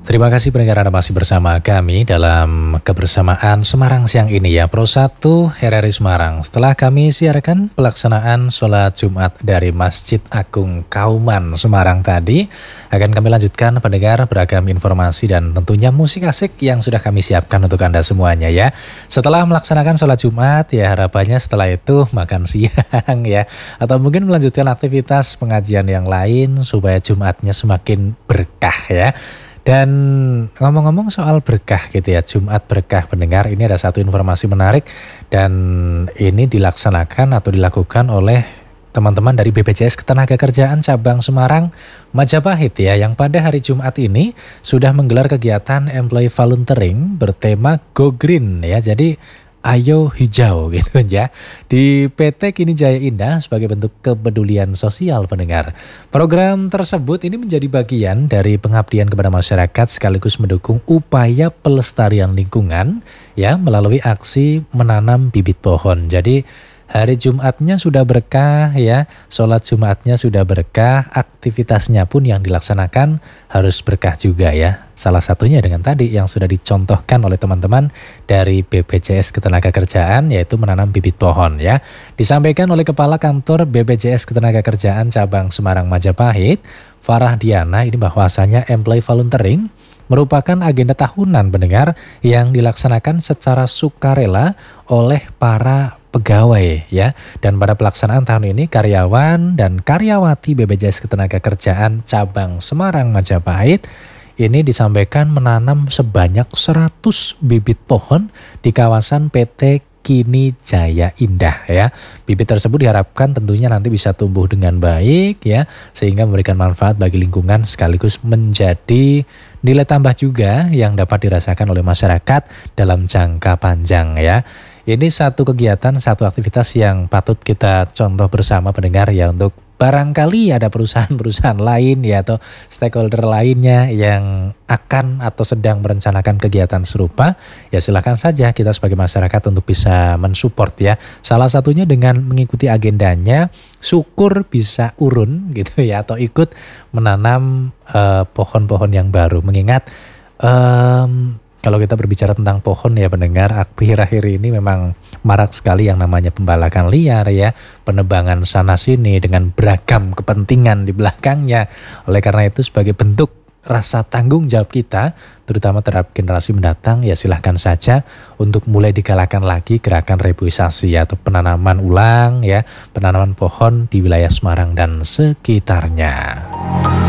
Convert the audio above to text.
Terima kasih pendengar Anda masih bersama kami dalam kebersamaan Semarang siang ini ya Pro 1 RRI Semarang. Setelah kami siarkan pelaksanaan sholat Jumat dari Masjid Agung Kauman Semarang tadi, akan kami lanjutkan pendengar beragam informasi dan tentunya musik asik yang sudah kami siapkan untuk Anda semuanya ya. Setelah melaksanakan sholat Jumat ya harapannya setelah itu makan siang ya. Atau mungkin melanjutkan aktivitas pengajian yang lain supaya Jumatnya semakin berkah ya. Dan ngomong-ngomong soal berkah gitu ya, Jumat berkah pendengar, ini ada satu informasi menarik dan ini dilaksanakan atau dilakukan oleh teman-teman dari BPJS Ketenagakerjaan Cabang Semarang Majapahit ya, yang pada hari Jumat ini sudah menggelar kegiatan employee volunteering bertema Go Green ya. Jadi ayo hijau gitu ya di PT Kini Jaya Indah sebagai bentuk kepedulian sosial pendengar. Program tersebut ini menjadi bagian dari pengabdian kepada masyarakat sekaligus mendukung upaya pelestarian lingkungan ya melalui aksi menanam bibit pohon. Jadi hari Jumatnya sudah berkah ya, sholat Jumatnya sudah berkah, aktivitasnya pun yang dilaksanakan harus berkah juga ya. Salah satunya dengan tadi yang sudah dicontohkan oleh teman-teman dari BPJS Ketenagakerjaan yaitu menanam bibit pohon ya. Disampaikan oleh Kepala Kantor BPJS Ketenagakerjaan Cabang Semarang Majapahit, Farah Diana, ini bahwasanya employee volunteering merupakan agenda tahunan pendengar yang dilaksanakan secara sukarela oleh para pegawai ya. Dan pada pelaksanaan tahun ini karyawan dan karyawati BPJS Ketenagakerjaan Cabang Semarang Majapahit ini disampaikan menanam sebanyak 100 bibit pohon di kawasan PT Kini Jaya Indah ya. Bibit tersebut diharapkan tentunya nanti bisa tumbuh dengan baik ya, sehingga memberikan manfaat bagi lingkungan sekaligus menjadi nilai tambah juga yang dapat dirasakan oleh masyarakat dalam jangka panjang ya. Ini satu kegiatan, satu aktivitas yang patut kita contoh bersama pendengar ya, untuk barangkali ada perusahaan-perusahaan lain ya atau stakeholder lainnya yang akan atau sedang merencanakan kegiatan serupa, ya silakan saja kita sebagai masyarakat untuk bisa mensupport ya. Salah satunya dengan mengikuti agendanya, syukur bisa urun gitu ya, atau ikut menanam pohon-pohon yang baru. Mengingat kalau kita berbicara tentang pohon ya pendengar, akhir-akhir ini memang marak sekali yang namanya pembalakan liar ya, penebangan sana-sini dengan beragam kepentingan di belakangnya. Oleh karena itu sebagai bentuk rasa tanggung jawab kita, terutama terhadap generasi mendatang, ya silahkan saja untuk mulai digalakan lagi gerakan reboisasi atau penanaman ulang ya, penanaman pohon di wilayah Semarang dan sekitarnya.